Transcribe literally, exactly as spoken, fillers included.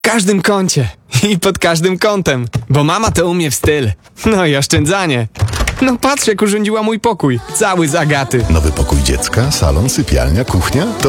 każdym kącie i pod każdym kątem, bo mama to umie w styl. No i oszczędzanie. No patrz, jak urządziła mój pokój, cały z Agaty. Nowy pokój dziecka, salon, sypialnia, kuchnia? To